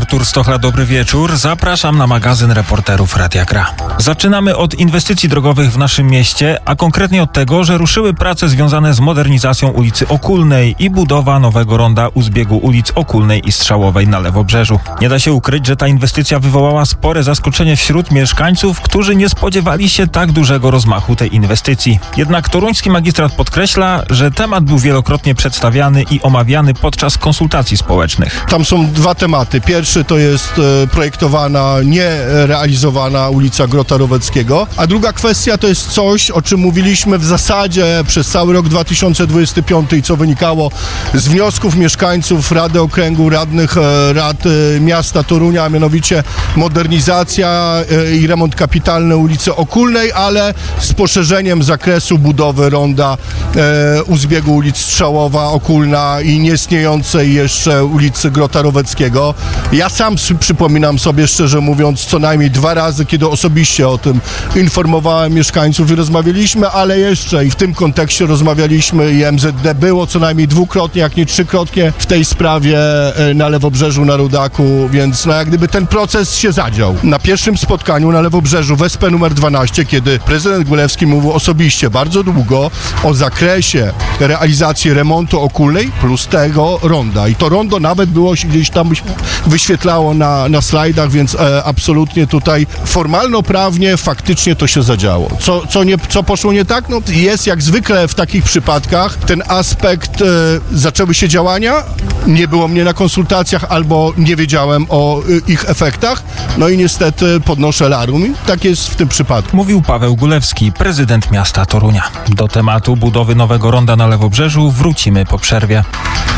Artur Stochla, dobry wieczór. Zapraszam na magazyn Reporterów Radia Gra. Zaczynamy od inwestycji drogowych w naszym mieście, a konkretnie od tego, że ruszyły prace związane z modernizacją ulicy Okulnej i budowa nowego ronda u zbiegu ulic Okulnej i Strzałowej na Lewobrzeżu. Nie da się ukryć, że ta inwestycja wywołała spore zaskoczenie wśród mieszkańców, którzy nie spodziewali się tak dużego rozmachu tej inwestycji. Jednak toruński magistrat podkreśla, że temat był wielokrotnie przedstawiany i omawiany podczas konsultacji społecznych. Tam są dwa tematy. Pierwszy to jest projektowana, nie realizowana ulica Grota Roweckiego, a druga kwestia to jest coś, o czym mówiliśmy w zasadzie przez cały rok 2025 i co wynikało z wniosków mieszkańców Rady Okręgu, radnych Rad Miasta Torunia, a mianowicie modernizacja i remont kapitalny ulicy Okulnej, ale z poszerzeniem zakresu budowy ronda u zbiegu ulic Strzałowa, Okulna i nieistniejącej jeszcze ulicy Grota Roweckiego. Ja sam przypominam sobie, szczerze mówiąc, co najmniej 2 razy, kiedy osobiście o tym informowałem mieszkańców i rozmawialiśmy, ale jeszcze i w tym kontekście rozmawialiśmy i MZD było co najmniej 2-krotnie, jak nie 3-krotnie w tej sprawie na Lewobrzeżu, na Rudaku, więc jak gdyby ten proces się zadział. Na pierwszym spotkaniu na Lewobrzeżu w SP numer 12, kiedy prezydent Gulewski mówił osobiście bardzo długo o zakresie realizacji remontu Okulnej plus tego ronda. I to rondo nawet było się gdzieś tam wyświetlało na slajdach, więc absolutnie tutaj formalno-prawnie faktycznie to się zadziało. Co poszło nie tak? No, jest jak zwykle w takich przypadkach ten aspekt, zaczęły się działania, nie było mnie na konsultacjach albo nie wiedziałem o ich efektach, no i niestety podnoszę larum i tak jest w tym przypadku. Mówił Paweł Gulewski, prezydent miasta Torunia. Do tematu budowy nowego ronda na Lewobrzeżu wrócimy po przerwie.